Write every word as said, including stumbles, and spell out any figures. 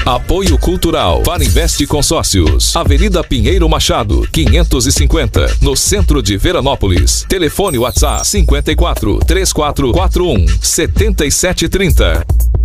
Apoio Cultural Farinvest Consórcios, Avenida Pinheiro Machado, quinhentos e cinquenta, no centro de Veranópolis. Telefone WhatsApp cinquenta e quatro, três quatro quatro um, sete sete três zero.